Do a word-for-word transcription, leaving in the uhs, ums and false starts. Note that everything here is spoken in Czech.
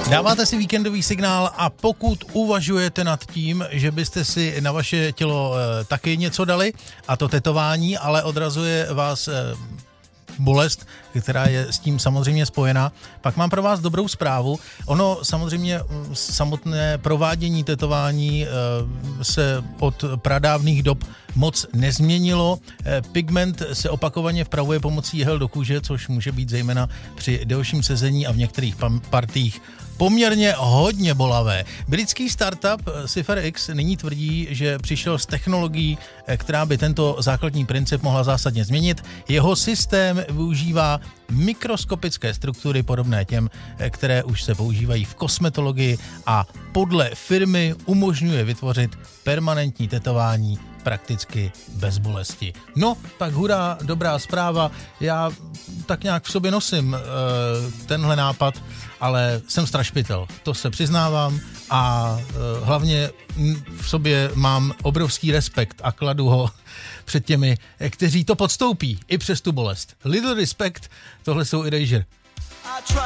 Dáváte si víkendový signál a pokud uvažujete nad tím, že byste si na vaše tělo e, taky něco dali, a to tetování, ale odrazuje vás e, bolest, která je s tím samozřejmě spojená, pak mám pro vás dobrou zprávu. Ono samozřejmě samotné provádění tetování e, se od pradávných dob moc nezměnilo. E, pigment se opakovaně vpravuje pomocí jehel do kůže, což může být zejména při delším sezení a v některých pam- partích poměrně hodně bolavé. Britský startup CipherX nyní tvrdí, že přišel s technologií, která by tento základní princip mohla zásadně změnit. Jeho systém využívá mikroskopické struktury podobné těm, které už se používají v kosmetologii a podle firmy umožňuje vytvořit permanentní tetování prakticky bez bolesti. No, tak hurá, dobrá zpráva. Já tak nějak v sobě nosím e, tenhle nápad, ale jsem strašpitel, to se přiznávám a e, hlavně v sobě mám obrovský respekt a kladu ho před těmi, kteří to podstoupí i přes tu bolest. Little respect, tohle jsou Erasure.